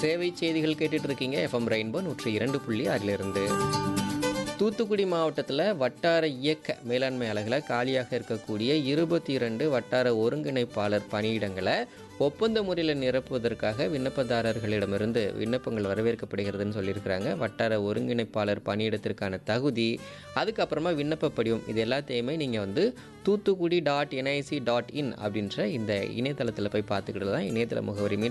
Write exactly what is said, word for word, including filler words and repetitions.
சேவை செய்திகள் கேட்டுட்டு இருக்கீங்க எஃப்எம் ரெயின்போ நூற்றி இரண்டு புள்ளி ஆறிலிருந்து. தூத்துக்குடி மாவட்டத்தில் வட்டார இயக்க மேலாண்மை அலகில் காலியாக இருக்கக்கூடிய இருபத்தி இரண்டு வட்டார ஒருங்கிணைப்பாளர் பணியிடங்களை ஒப்பந்த முறையில் நிரப்புவதற்காக விண்ணப்பதாரர்களிடமிருந்து விண்ணப்பங்கள் வரவேற்கப்படுகிறதுன்னு சொல்லியிருக்கிறாங்க. வட்டார ஒருங்கிணைப்பாளர் பணியிடத்திற்கான தகுதி, அதுக்கப்புறமா விண்ணப்ப படிவம், இது எல்லாத்தையுமே நீங்கள் வந்து Thoothukudi dot NIC dot in அப்படின்ற இந்த இணையதளத்தில் போய் பார்த்துக்கிட்டு தான். இணையதள முகவரி